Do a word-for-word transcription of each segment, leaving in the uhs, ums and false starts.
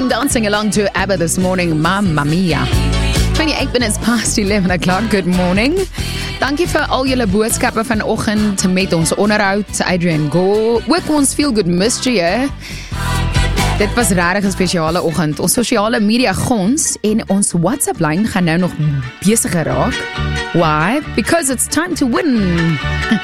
Sing dancing along to ABBA this morning, Mamma Mia. twenty-eight minutes past eleven o'clock, good morning. Dankie vir al julle boodskappe vanoggend met ons onderhoud, Adrian Gore. Ook ons feel good mystery. Dit was regtig 'n spesiale oggend. Ons sosiale media gons en ons WhatsApp lyn gaan nou nog besigger raak. Why? Because it's time to win.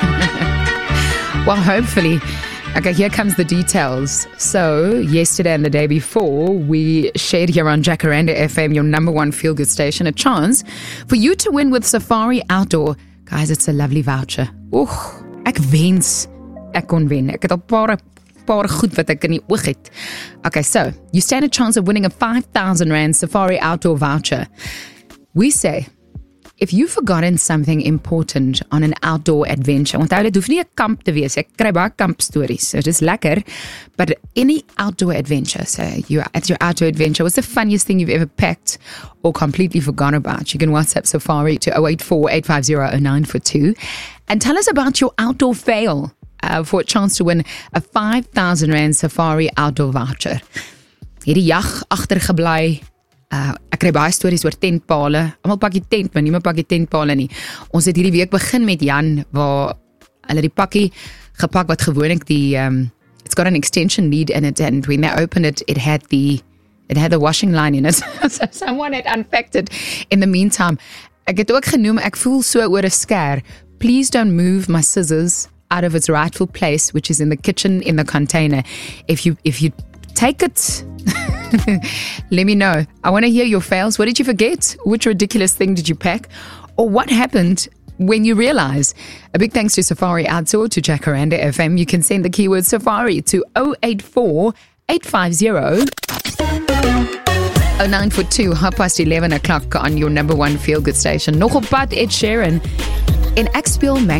Well, hopefully. Okay, here comes the details. So, yesterday and the day before, we shared here on Jacaranda F M, your number one feel-good station, a chance for you to win with Safari Outdoor. Guys, it's a lovely voucher. Oeg, ek wens ek kon wen. Ek het al paar, paar goed wat ek in die oog het. Okay, so, you stand a chance of winning a five thousand rand Safari Outdoor voucher. We say, if you've forgotten something important on an outdoor adventure, onthou dit hoef nie 'n kamp te wees. Ek kry baie kamp stories. So dit is lekker, but any outdoor adventure. So you at your outdoor adventure, what's the funniest thing you've ever packed or completely forgotten about? You can WhatsApp Safari to zero eight four, eight five zero, zero nine four two and tell us about your outdoor fail uh, for a chance to win a five thousand rand Safari Outdoor voucher. Hierdie jag agtergebly. Uh, ek kry baie stories oor tentpale. Almal pak die tent, maar niemand pak die tentpale nie. Ons het hierdie week begin met Jan, waar hulle die pakkie gepak wat gewoonlik die, um, it's got an extension lead in it, and when they opened it, it had the, it had the washing line in it. So someone had unpacked it in the meantime. Ek het ook genoem, ek voel so oor 'n skêr. Please don't move my scissors out of its rightful place, which is in the kitchen, in the container. If you, if you take it, let me know. I want to hear your fails. What did you forget? Which ridiculous thing did you pack? Or what happened when you realize? A big thanks to Safari Outdoor, to Jacaranda F M. You can send the keyword Safari to zero eight four, eight five zero, zero nine four two, half past eleven o'clock on your number one feel-good station. Nog op pad, Ed Sheeran. En ek speel Mango